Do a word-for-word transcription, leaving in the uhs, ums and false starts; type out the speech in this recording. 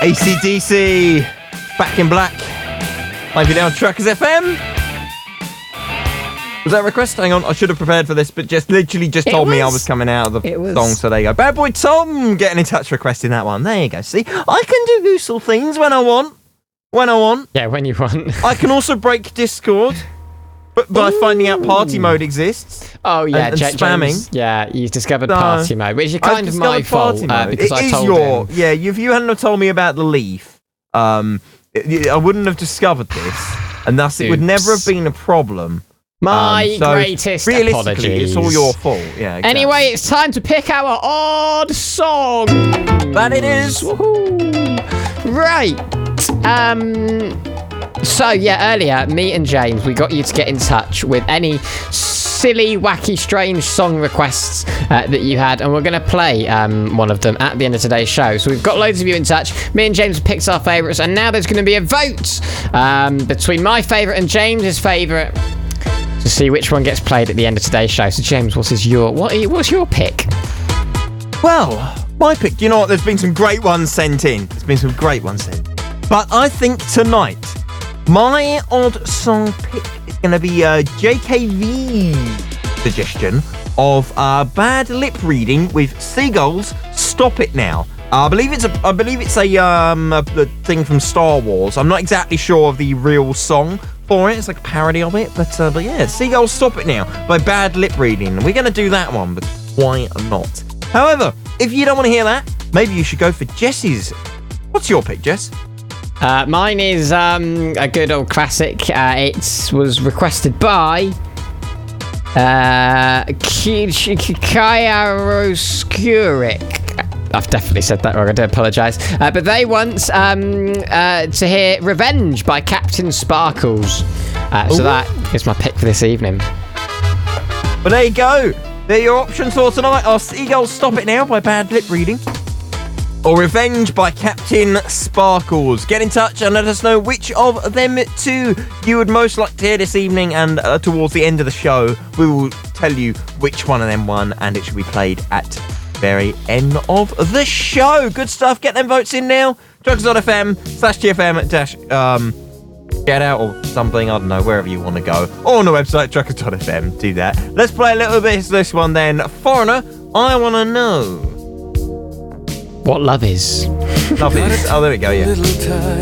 A C D C, Back in Black. Live you down, Truckers F M. Was that a request? Hang on, I should have prepared for this, but just literally just told me I was coming out of the was. song, so there you go. Bad Boy Tom getting in touch requesting that one. There you go. See, I can do useful things when I want. When I want. Yeah, when you want. I can also break Discord, but by Ooh. finding out party mode exists. Oh yeah, and, and J- spamming. James, yeah, you discovered No. party mode, which is kind I've of my discovered fault party uh, mode. because It I is told your, him. yeah. If you hadn't have told me about the Leaf, um, it, I wouldn't have discovered this, and thus it would Oops. never have been a problem. My Um, so greatest realistically, apologies. it's all your fault. Yeah. Exactly. Anyway, it's time to pick our odd song. That it is. Woohoo. Right. Um. So yeah, earlier, me and James, we got you to get in touch with any silly, wacky, strange song requests uh, that you had, and we're going to play um, one of them at the end of today's show. So we've got loads of you in touch. Me and James picked our favourites, and now there's going to be a vote um, between my favourite and James's favourite to see which one gets played at the end of today's show. So James, what is your what? Are you, what's your pick? Well, my pick. You know what? There's been some great ones sent in. There's been some great ones sent in. But I think tonight, my odd song pick is going to be a J K V suggestion of uh, bad lip reading with Seagulls. Stop It Now. Uh, I believe it's a. I believe it's a um a, a thing from Star Wars. I'm not exactly sure of the real song for it. It's like a parody of it, but uh, but yeah, Seagulls Stop It Now by Bad Lip Reading. We're going to do that one, but why not? However, if you don't want to hear that, maybe you should go for Jess's. What's your pick, Jess? Uh, mine is um, a good old classic. Uh, it was requested by uh, Kyaroskuric. I've definitely said that wrong. I do apologise. Uh, but they want um, uh, to hear Revenge by Captain Sparkles. Uh, so Ooh. that is my pick for this evening. Well, there you go. They're your options for tonight. Are Seagulls Stop It Now by Bad Lip Reading, or Revenge by Captain Sparkles. Get in touch and let us know which of them two you would most like to hear this evening, and uh, towards the end of the show we will tell you which one of them won, and it should be played at the very end of the show. Good stuff. Get them votes in now. Truckers.fm slash GFM dash um get out or something, I don't know, wherever you want to go, or on the website truckers.fm. Do that. Let's play a little bit of this one then. Foreigner, I Want to Know What love is. Love is. Oh, there we go, yeah. Little time